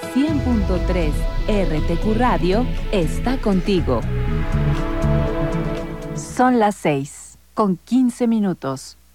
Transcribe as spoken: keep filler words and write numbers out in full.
cien punto tres R T Q Radio está contigo. Son las seis, con quince minutos.